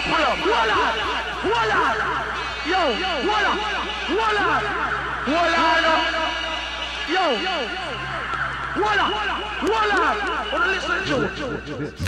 pull up. Hold on. Yo, hold on. Yo, hold on. Wanna listen to?